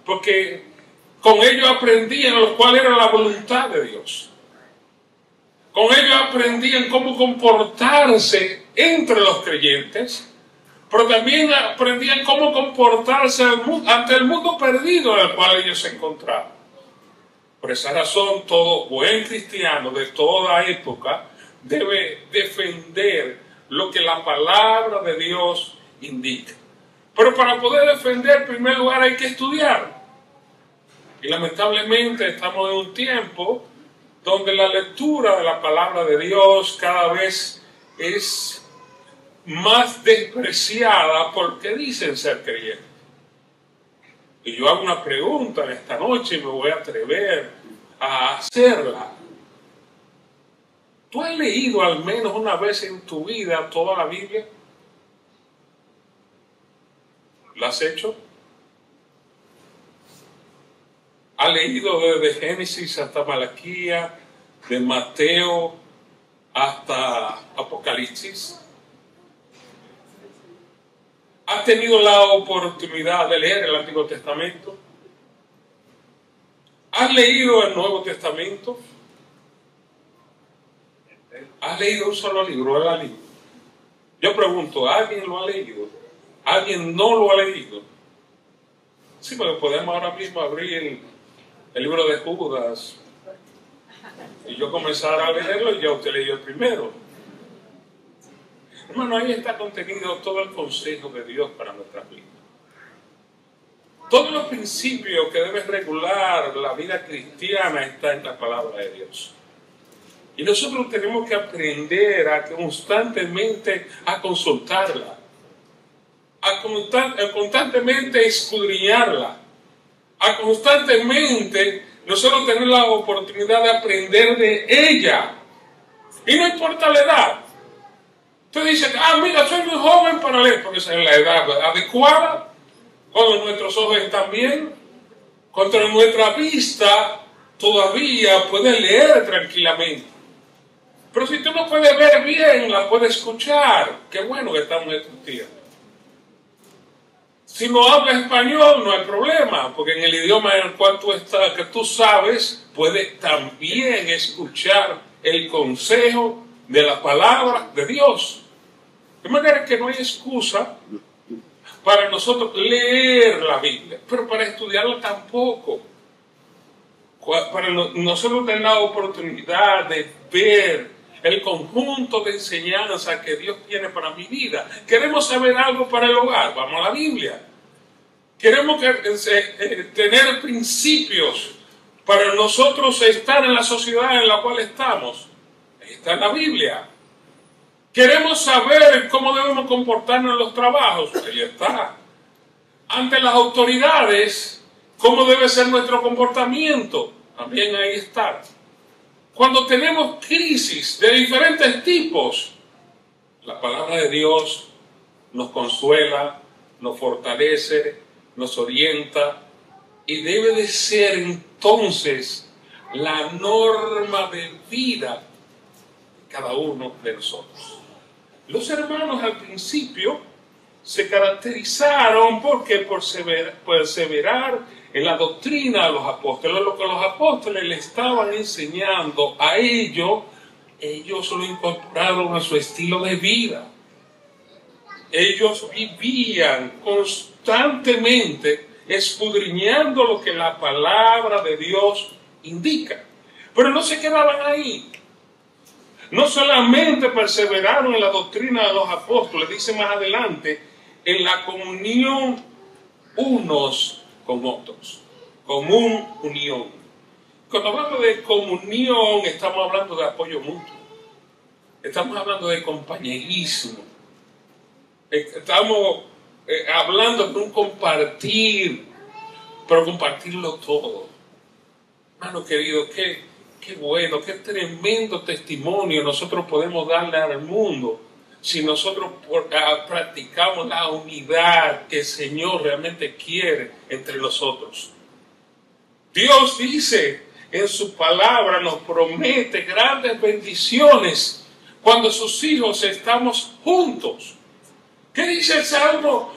porque con ellos aprendían cuál era la voluntad de Dios. Con ellos aprendían cómo comportarse entre los creyentes, pero también aprendían cómo comportarse ante el mundo perdido en el cual ellos se encontraban. Por esa razón, todo buen cristiano de toda época debe defender lo que la palabra de Dios indica. Pero para poder defender, en primer lugar, hay que estudiar. Y lamentablemente estamos en un tiempo donde la lectura de la palabra de Dios cada vez es más despreciada porque dicen ser creyentes. Y yo hago una pregunta esta noche y me voy a atrever a hacerla. ¿Tú has leído al menos una vez en tu vida toda la Biblia? ¿La has hecho? ¿Has leído desde Génesis hasta Malaquías, de Mateo hasta Apocalipsis? ¿Has tenido la oportunidad de leer el Antiguo Testamento? ¿Has leído el Nuevo Testamento? ¿Has leído un solo libro? Yo pregunto, ¿alguien lo ha leído? ¿Alguien no lo ha leído? Sí, porque podemos ahora mismo abrir el libro de Judas y yo comenzar a leerlo y ya usted leyó el primero. Hermano, ahí está contenido todo el consejo de Dios para nuestras vidas. Todos los principios que deben regular la vida cristiana están en la palabra de Dios. Y nosotros tenemos que aprender a constantemente a consultarla, a constantemente escudriñarla, a constantemente nosotros tener la oportunidad de aprender de ella. Y no importa la edad. Usted dice, mira, soy muy joven para leer, porque esa es la edad adecuada, cuando nuestros ojos están bien, cuando nuestra vista todavía puede leer tranquilamente. Pero si tú no puedes ver bien, la puedes escuchar. Qué bueno que estamos en estos días. Si no hablas español, no hay problema, porque en el idioma en el cual tú estás, que tú sabes, puedes también escuchar el consejo de la palabra de Dios. De manera que no hay excusa para nosotros leer la Biblia, pero para estudiarla tampoco. Para nosotros tener la oportunidad de ver el conjunto de enseñanzas que Dios tiene para mi vida. Queremos saber algo para el hogar, vamos a la Biblia. Queremos tener principios para nosotros estar en la sociedad en la cual estamos. Ahí está en la Biblia. Queremos saber cómo debemos comportarnos en los trabajos. Ahí está. Ante las autoridades, cómo debe ser nuestro comportamiento. También ahí está. Cuando tenemos crisis de diferentes tipos, la palabra de Dios nos consuela, nos fortalece, nos orienta y debe de ser entonces la norma de vida de cada uno de nosotros. Los hermanos al principio se caracterizaron por perseverar en la doctrina de los apóstoles. Lo que los apóstoles le estaban enseñando a ellos lo incorporaron a su estilo de vida. Ellos vivían constantemente escudriñando lo que la palabra de Dios indica. Pero no se quedaban ahí. No solamente perseveraron en la doctrina de los apóstoles, dice más adelante, en la comunión unos con otros. Común unión. Cuando hablamos de comunión, estamos hablando de apoyo mutuo. Estamos hablando de compañerismo. Estamos hablando de un compartir, pero compartirlo todo. Hermano querido, qué bueno, qué tremendo testimonio nosotros podemos darle al mundo si nosotros practicamos la unidad que el Señor realmente quiere entre nosotros. Dios dice en su palabra, nos promete grandes bendiciones cuando sus hijos estamos juntos. ¿Qué dice el Salmo